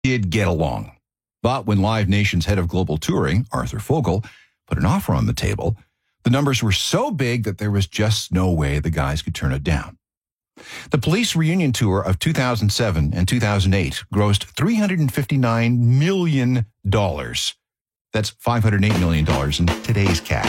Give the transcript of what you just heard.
did get along. But when Live Nation's head of global touring, Arthur Fogel, put an offer on the table, the numbers were so big that there was just no way the guys could turn it down. The Police reunion tour of 2007 and 2008 grossed $359 million. That's $508 million in today's cash.